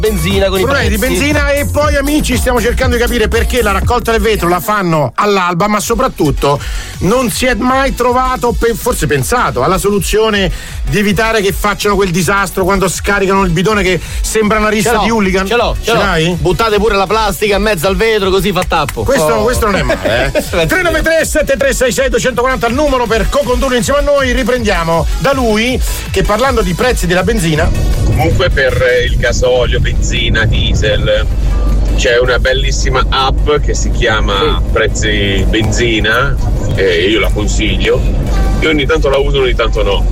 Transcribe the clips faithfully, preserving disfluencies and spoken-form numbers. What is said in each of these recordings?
benzina con i prezzi. di benzina. E poi, amici, stiamo cercando di capire perché la raccolta del vetro la fanno all'alba, ma soprattutto non si è mai trovato, forse pensato, alla soluzione di evitare che facciano quel disastro quando scaricano il bidone che sembra una rissa di hooligan. Ce l'ho, ce, ce l'ho. Buttate pure la plastica in mezzo al vetro, così fa tappo. Questo, oh. questo non è male, eh. tre nove tre sette tre sei sei due quattro zero il numero per co-condurre insieme a noi. Riprendiamo da lui che, parlando di prezzi della benzina, comunque per il gasolio, benzina, diesel, c'è una bellissima app che si chiama Prezzi Benzina, e io la consiglio. Io ogni tanto la uso, ogni tanto no.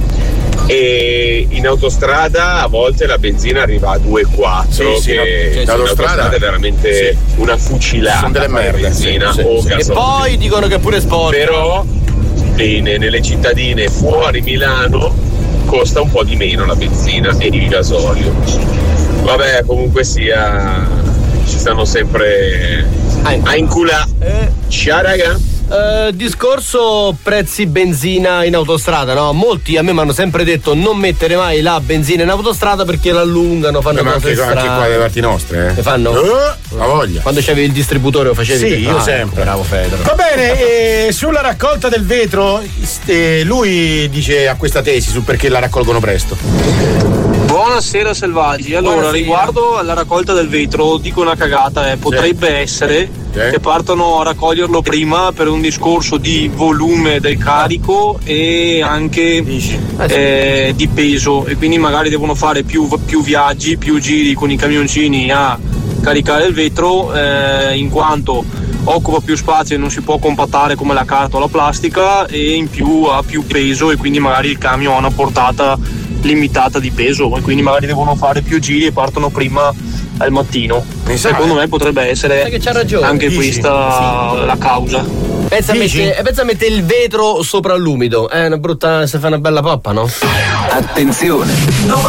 E in autostrada a volte la benzina arriva a due virgola quattro, sì, sì, che no, in autostrada è veramente sì. una fucilata. Sono delle merde, benzina sì, o sì, gasolio. E poi dicono che pure sport. Però bene, nelle cittadine fuori Milano costa un po' di meno la benzina e il gasolio. Vabbè, comunque sia, ci stanno sempre a inculà. Eh. Ciao raga. Uh, discorso prezzi benzina in autostrada, no? Molti a me mi hanno sempre detto non mettere mai la benzina in autostrada perché l'allungano, fanno ma cose anche, strane. anche qua delle parti nostre, eh. Le fanno? Uh, la voglia. Quando c'avevi il distributore lo facevi? Sì, io ah, sempre. Bravo Fedro. Va bene, e sulla raccolta del vetro, eh, lui dice a questa tesi su perché la raccolgono presto. Buonasera selvaggi, allora Buonasera. Riguardo alla raccolta del vetro dico una cagata, eh. potrebbe sì. essere sì. che partano a raccoglierlo prima per un discorso di volume del carico e anche eh, di peso, e quindi magari devono fare più, più viaggi, più giri con i camioncini a caricare il vetro, eh, in quanto occupa più spazio e non si può compattare come la carta o la plastica, e in più ha più peso e quindi magari il camion ha una portata limitata di peso e quindi magari devono fare più giri e partono prima al mattino. Secondo me potrebbe essere che c'ha ragione. anche Dici? questa sì. la causa. Pensa a, mette, pensa a mettere il vetro sopra l'umido, è una brutta, se fa una bella poppa, no? Attenzione!